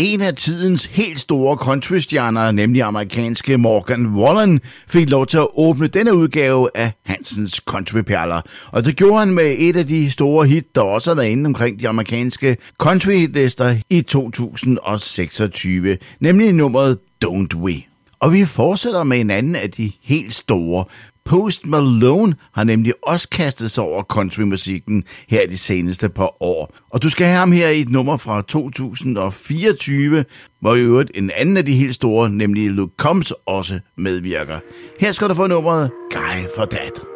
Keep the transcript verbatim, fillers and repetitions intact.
En af tidens helt store countrystjerner, nemlig amerikanske Morgan Wallen, fik lov til at åbne denne udgave af Hansens Countryperler. Og det gjorde han med et af de store hit, der også har været inde omkring de amerikanske countryhitlister i to tusind og seksogtyve, nemlig nummeret Don't We. Og vi fortsætter med en anden af de helt store. Post Malone har nemlig også kastet sig over countrymusikken her de seneste par år. Og du skal have ham her i et nummer fra to tusind og fireogtyve, hvor i øvrigt en anden af de helt store, nemlig Luke Combs, også medvirker. Her skal du få nummeret Guy for That.